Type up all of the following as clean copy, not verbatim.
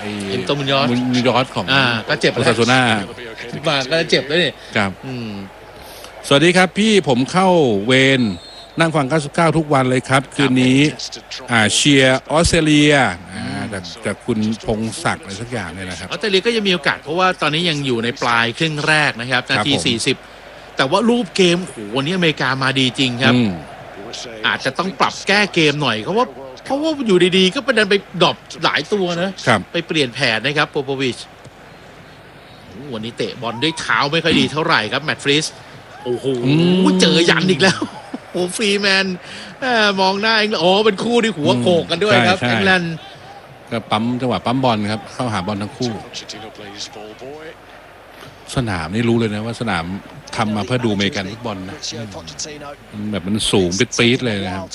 เอ็นโตมุนยอสของก็เจ็บแล้วซาโซน่ามาก็เจ็บแล้วนี่ครับสวัสดีครับพี่ผมเข้าเวรนั่งฟัง99ทุกวันเลยครับคืนนี้เชียร์ออสเตรเลียจากคุณพงศักดิ์อะไรสักอย่างเนี่ยนะครับออสเตรเลียก็ยังมีโอกาสเพราะว่าตอนนี้ยังอยู่ในปลายครึ่งแรกนะครับนาที40แต่ว่ารูปเกมโหวันนี้อเมริกามาดีจริงครับอาจจะต้องปรับแก้เกมหน่อยเพราะว่าอยู่ดีๆก็ประเด็นไปดรอปหลายตัวนะไปเปลี่ยนแผนนะครับโปโปวิชวันนี้เตะบอลด้วยเท้าไม่ค่อยดีเท่าไหร่ครับแมตต์ฟรีสโอ้โหเจอยันอีกแล้วโอ้ฟรีแมนมองหน้าเองเป็นคู่ที่หัวโขกกันด้วยครับอังกฤษก็จังหวะปั๊มบอลครับเข้าหาบอลทั้งคู่สนามนี่รู้เลยนะว่าสนามทำมาเพื่อดูอเมริกันฟุตบอลนะแบบมันสูงปี๊ดเลยนะครับ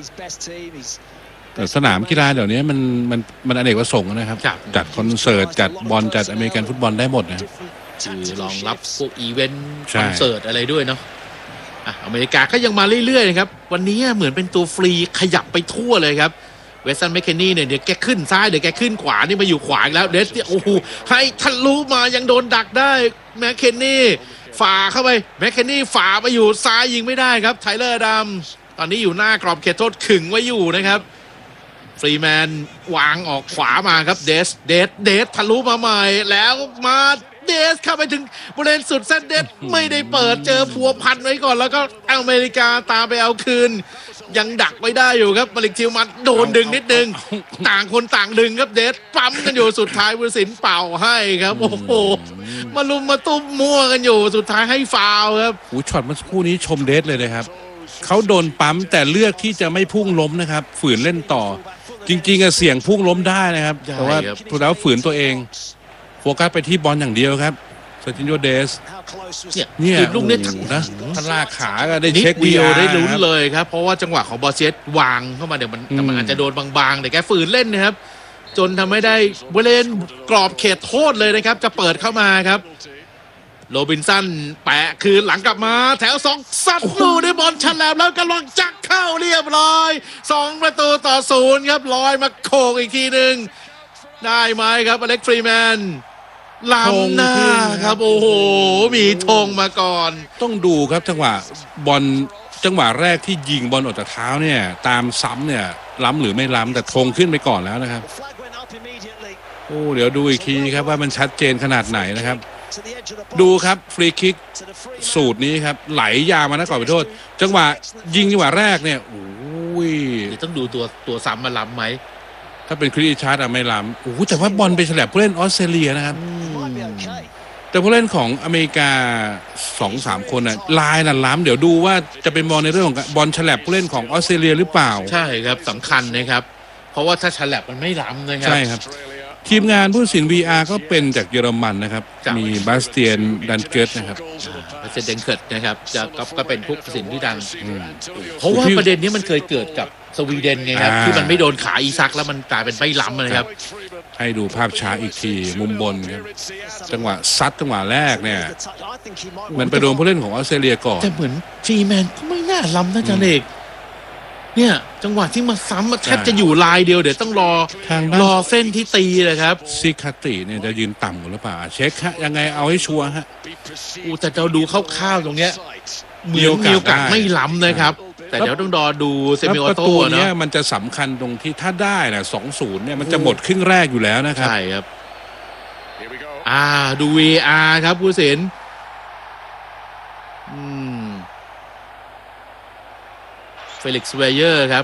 แต่สนามกีฬาเดี๋ยวนี้มันอเนกประสงค์นะครับจัดคอนเสิร์ตจัดบอลจัดอเมริกันฟุตบอลได้หมดนะคือรองรับพวกอีเวนต์คอนเสิร์ตอะไรด้วยเนาะอเมริกาก็ยังมาเรื่อยๆนะครับวันนี้เหมือนเป็นตัวฟรีขยับไปทั่วเลยครับเวสตันแมคเคนนี่เนี่ยเดี๋ยวแกขึ้นซ้ายเดี๋ยวแกขึ้นขวานี่มาอยู่ขวาอีกแล้วเดสโอ้โหให้ทะลุมายังโดนดักได้แมคเคนนี่ฝ่าเข้าไปแมคเคนนี่ฝ่าไปอยู่ซ้ายยิงไม่ได้ครับไทเลอร์ดัมตอนนี้อยู่หน้ากรอบเขตโทษขึงไว้อยู่นะครับฟรีแมนวางออกขวามาครับเดสทะลุมาใหม่แล้วมาเดสเข้าไปถึงบริเวณสุดเส้นเดสไม่ได้เปิดเจอพัวพันไว้ก่อนแล้วก็อเมริกาตามไปเอาคืนยังดักไม่ได้อยู่ครับมาลิกทิวมันโดนดึงนิดนึงต่างคนต่างดึงครับเดสปั๊มกันอยู่สุดท้ายผู้ตัดสินเป่าให้ครับโอ้โหมาลุมมาตุ้มมั่วกันอยู่สุดท้ายให้ฟาวครับช็อตเมื่อสักครู่นี้ชมเดสเลยนะครับเขาโดนปั๊มแต่เลือกที่จะไม่พุ่งล้มนะครับฝืนเล่นต่อจริงๆเสี่ยงพุ่งล้มได้นะครับแต่ว่าแล้วฝืนตัวเองโฟกัสไปที่บอลอย่างเดียวครับเซอร์จิโญเดสเนี่ยลูกนี้นะทันลากขาก็ได้เช็คเดียวได้ลุ้นเลยครับเพราะว่าจังหวะของบอสเชสวางเข้ามาเดี๋ยวมันอาจจะโดนบางๆแต่แกฝืนเล่นนะครับจนทำให้ได้บริเวณกรอบเขตโทษเลยนะครับจะเปิดเข้ามาครับโรบินสันแปะคืนหลังกลับมาแถว2ซัดลูกได้บอลฉลับแล้วกำลังจักเข้าเรียบร้อย2-0ครับลอยมาโขกอีกทีหนึ่งได้ไหมครับอเล็กฟรีแมนล้ำหน้าครับโอ้โหมีธงมาก่อนต้องดูครับจังหวะบอลจังหวะแรกที่ยิงบอลออกจากเท้าเนี่ยตามซ้ำเนี่ยล้ำหรือไม่ล้ำแต่ธงขึ้นไปก่อนแล้วนะครับเดี๋ยวดูอีกทีครับว่ามันชัดเจนขนาดไหนนะครับดูครับฟรีคิกสูตรนี้ครับไหลยาวมานะก่อนไปโทษจังหวะยิงจังหวะแรกเนี่ยต้องดูตัวซ้ำมาล้ำไหมถ้าเป็นคริสชาร์ดไม่ล้ำแต่ว่าบอลไปฉลับผู้เล่นออสเตรเลียนะครับแต่ผู้เล่นของอเมริกา 2-3 คนลายน่ะล้ำเดี๋ยวดูว่าจะเป็นมองในเรื่องของบอลฉลับผู้เล่นของออสเตรเลียหรือเปล่าใช่ครับสำคัญนะครับเพราะว่าถ้าฉลับมันไม่ล้ำนะครับใช่ครับทีมงานผู้ตัดสิน VR ก็เป็นจากเยอรมันนะครับมีบาสเตียนดันเกิร์ตนะครับบาสเตียนดันเกิร์ตนะครับก็เป็นผู้ตัดสินที่ดังเพราะว่าประเด็นนี้มันเคยเกิดกับสวีเดนไงครับที่มันไม่โดนขาอีซักแล้วมันกลายเป็นไม่ล้ำนะครับให้ดูภาพช้าอีกทีมุมบนครับจังหวะซัดจังหวะแรกเนี่ยมันไปโดนผู้เล่นของออสเตรเลียก่อนแต่เหมือนฟรีแมนก็ไม่น่าล้ำนะจ๊ะเล็กเนี่ยจังหวะที่มาซ้ำแทบจะอยู่ลายเดียวเดี๋ยวต้องรอเส้นที่ตีเลยครับซิคาติเนี่ยจะยืนต่ำหรือเปล่าเช็คฮะยังไงเอาให้ชัวร์ฮะแต่เราดูคร่าวๆตรงเนี้ยมีโอกาสไม่ล้ำนะครับแต่เดี๋ยวต้องรอดูเซมิโอโต้เนาะมันจะสำคัญตรงที่ถ้าได้นะ2-0เนี่ยมันจะหมดครึ่งแรกอยู่แล้วนะครับใช่ครับดู VR ครับผู้ตัดสินเฟลิกซ์เวเยอร์ครับ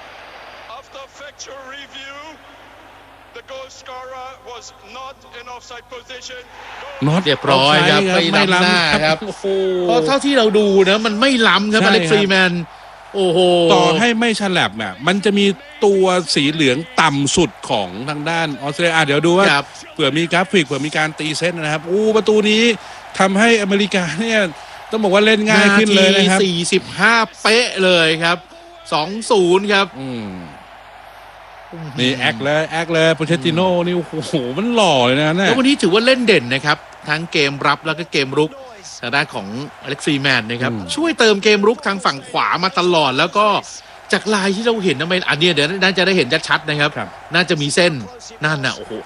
เรียบร้อยครับไม่ล้ำหน้าครับเพราะเท่าที่เราดูนะมันไม่ล้ำครับอเล็กฟรีแมนโอ้โหต่อให้ไม่ฉลับเนี่ยมันจะมีตัวสีเหลืองต่ำสุดของทางด้านออสเตรเลียเดี๋ยวดูว่าเผื่อมีกราฟิกเผื่อมีการตีเซตนะครับประตูนี้ทำให้อเมริกาเนี่ยต้องบอกว่าเล่นง่ายขึ้นเลยนะครับ 45เป๊ะเลยครับ2-0ครับนี่แอคเลยโปเชตติโน่นี่โอ้โหมันหล่อเลยนะแล้ววันนี้ถือว่าเล่นเด่นนะครับทั้งเกมรับแล้วก็เกมรุกทางด้านของอเล็กซ์ฟรีแมนนะครับช่วยเติมเกมรุกทางฝั่งขวามาตลอดแล้วก็จากลายที่เราเห็นนะอันนี้เดี๋ยวน่าจะได้เห็นชัดๆนะครับน่าจะมีเส้นนั่นน่ะโอ้โห